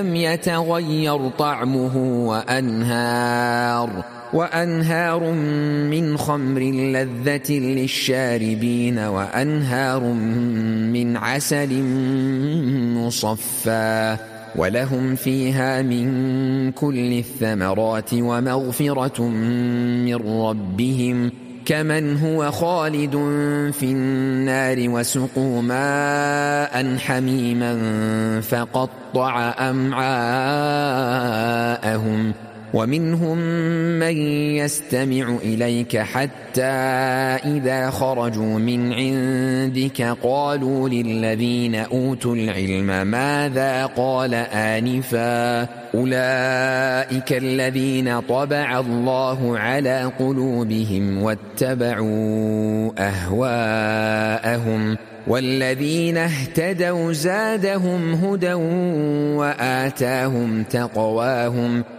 لم يتغير طعمه وأنهار من خمر لذة للشاربين وأنهار من عسل مصفى ولهم فيها من كل الثمرات ومغفرة من ربهم كمن هو خالد في النار وسقوا ماء حميما فقطع أمعاءهم ومنهم من يستمع إليك حتى إذا خرجوا من عندك قالوا للذين أوتوا العلم ماذا قال آنفا أولئك الذين طبع الله على قلوبهم واتبعوا أهواءهم والذين اهتدوا زادهم هدى وآتاهم تقواهم